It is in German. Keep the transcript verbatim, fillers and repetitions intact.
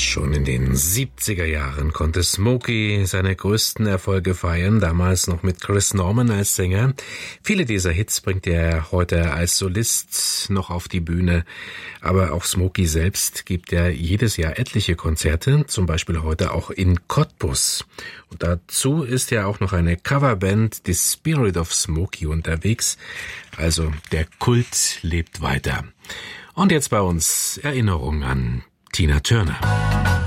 Schon in den siebziger Jahren konnte Smokey seine größten Erfolge feiern, damals noch mit Chris Norman als Sänger. Viele dieser Hits bringt er heute als Solist noch auf die Bühne, aber auch Smokey selbst gibt ja jedes Jahr etliche Konzerte, zum Beispiel heute auch in Cottbus. Und dazu ist ja auch noch eine Coverband, The Spirit of Smokey, unterwegs. Also der Kult lebt weiter. Und jetzt bei uns Erinnerung an Tina Turner.